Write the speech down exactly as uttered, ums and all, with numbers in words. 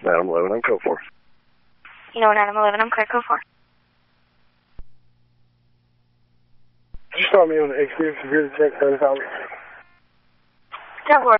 Adam eleven, I'm code four. You know, Adam eleven, I'm clear, code four. You saw me on the exterior security check, thirty dollars. Don't worry.